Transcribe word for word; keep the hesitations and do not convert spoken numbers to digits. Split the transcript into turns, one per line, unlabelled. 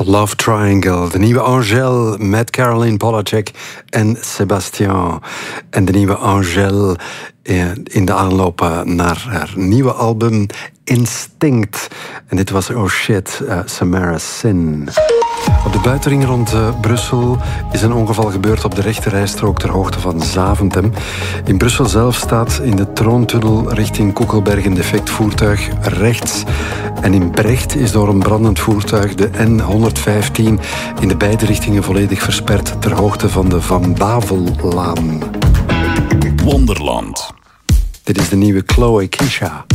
The Love Triangle, de nieuwe Angèle met Caroline Polachek en Sébastien. En de nieuwe Angèle in de aanloop naar haar nieuwe album Instinct. En dit was Oh Shit, uh, Samara's Sin. Op de buitenring rond uh, Brussel is een ongeval gebeurd op de rechterrijstrook ter hoogte van Zaventem. In Brussel zelf staat in de Troontunnel richting Koekelberg een defect voertuig rechts. En in Brecht is door een brandend voertuig de N honderdvijftien in de beide richtingen volledig versperd ter hoogte van de Van Bavellaan.
Wonderland.
Dit is de nieuwe Chloe Keisha.